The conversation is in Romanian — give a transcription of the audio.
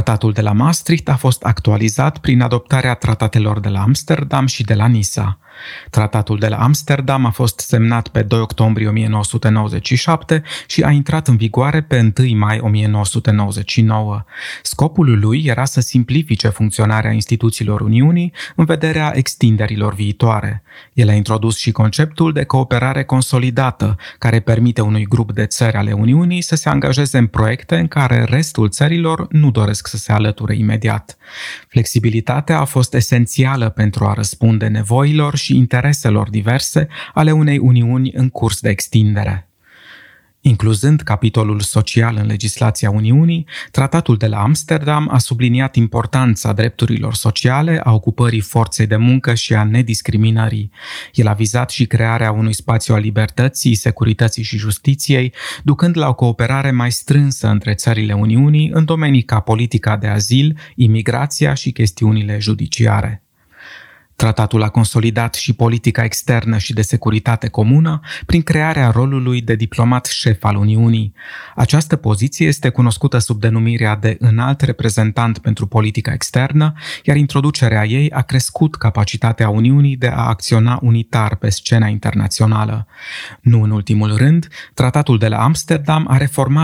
Tratatul de la Maastricht a fost actualizat prin adoptarea tratatelor de la Amsterdam și de la Nisa. Tratatul de la Amsterdam a fost semnat pe 2 octombrie 1997 și a intrat în vigoare pe 1 mai 1999. Scopul lui era să simplifice funcționarea instituțiilor Uniunii în vederea extinderilor viitoare. El a introdus și conceptul de cooperare consolidată, care permite unui grup de țări ale Uniunii să se angajeze în proiecte în care restul țărilor nu doresc să se alăture imediat. Flexibilitatea a fost esențială pentru a răspunde nevoilor și intereselor diverse ale unei Uniuni în curs de extindere. Incluzând capitolul social în legislația Uniunii, Tratatul de la Amsterdam a subliniat importanța drepturilor sociale, a ocupării forței de muncă și a nediscriminării. El a vizat și crearea unui spațiu al libertății, securității și justiției, ducând la o cooperare mai strânsă între țările Uniunii în domenii ca politica de azil, imigrația și chestiunile judiciare. Tratatul a consolidat și politica externă și de securitate comună prin crearea rolului de diplomat șef al Uniunii. Această poziție este cunoscută sub denumirea de înalt reprezentant pentru politica externă, iar introducerea ei a crescut capacitatea Uniunii de a acționa unitar pe scena internațională. Nu în ultimul rând, Tratatul de la Amsterdam a reformat